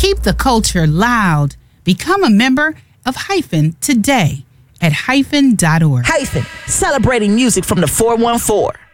Keep the culture loud. Become a member of Hyphen today at hyphen.org. Hyphen, celebrating music from the 414.